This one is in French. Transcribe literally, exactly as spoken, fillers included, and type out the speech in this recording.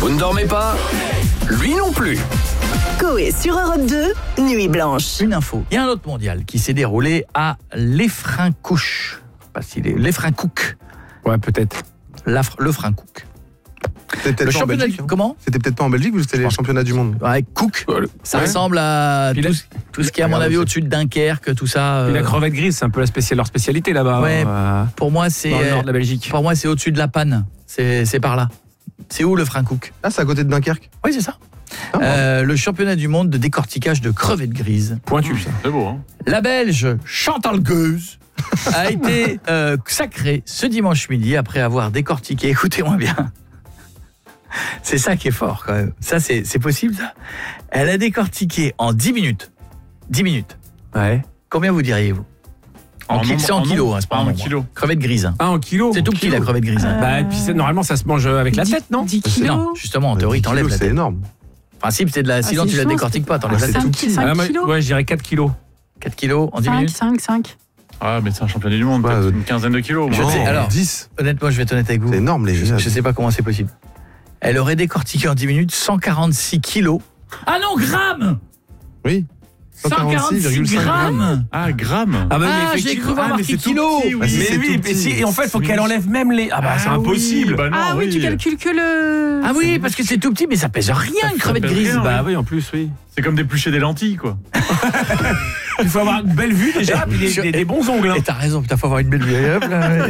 Vous ne dormez pas ? Lui non plus. Coé sur Europe deux, Nuit Blanche. Une info. Il y a un autre mondial qui s'est déroulé à Lefrancouch. Pas si les Lefrancouch. Ouais, peut-être. Lafre- Le Francouk. C'était peut-être Le pas en championnat Belgique. du... hein. Comment C'était peut-être pas en Belgique ou c'était les championnats du monde. Ouais, Cook. Ça Ouais. ressemble à Puis tout, la- ce- tout ce qui est à mon Regarde, avis c'est- au-dessus de Dunkerque, tout ça. Et euh, la crevette grise, c'est un peu la spéciale, leur spécialité là-bas. Ouais. euh, Pour moi, c'est dans le nord de la Belgique. pour moi c'est au-dessus de la Panne. C'est c'est par là. C'est où le Francouk? Ah, c'est à côté de Dunkerque. Oui, c'est ça. Ah, Euh, le championnat du monde de décortiquage de crevettes grises. Pointu, ça. C'est beau, hein. La Belge Chantal Gueuse a été euh, sacrée ce dimanche midi après avoir décortiqué, écoutez-moi bien, c'est ça qui est fort quand même, ça c'est, c'est possible ça. Elle a décortiqué en dix minutes, dix minutes, Ouais. combien vous diriez-vous? En, En ki- nombre- c'est en, en kilos, nombre. hein, c'est pas Ah, en en nombre. kilos. Crevette grise, hein. Ah, en kilo C'est tout en petit kilo. la crevette grise, hein. Bah, et puis c'est- normalement, ça se mange avec la tête, non? dix Non, kilos. justement, en théorie, dix t'enlèves kilos, la c'est tête. énorme. En principe, c'est de la, sinon c'est tu la chaud, décortiques pas, t'enlèves Ah, la c'est tête. tout cinq, petit. cinq Ah, moi- kilos. Ouais, je dirais quatre kilos. quatre kilos en dix cinq, minutes. cinq, cinq. Ah, mais c'est un championnat du monde, Ouais, peut-être euh, une quinzaine de kilos. Je moi. sais, Non, alors- dix. Honnêtement, je vais être honnête avec vous. C'est énorme, les Je, gars. je sais pas comment c'est possible. Elle aurait décortiqué en dix minutes cent quarante-six kilos. Ah non, grammes Oui. cent quarante-six grammes. Ah, grammes. Ah, bah, Ah, mais j'ai effectivement- cru voir ah, mais marqué c'est tout kilos. petit, oui. Ah, si, Mais c'est oui, tout mais si, petit. et en fait, faut qu'elle enlève même les. Ah, bah, c'est Ah oui, impossible. bah non, Ah oui, tu calcules que le. Ah oui, parce que c'est tout petit, mais ça pèse rien, une crevette pèse grise. rien, Bah oui, en plus, oui. C'est comme d'éplucher des lentilles, quoi. Il faut avoir une belle vue déjà, puis des, des- des bons ongles. hein. Et t'as raison, putain, faut avoir une belle vue. Hop là.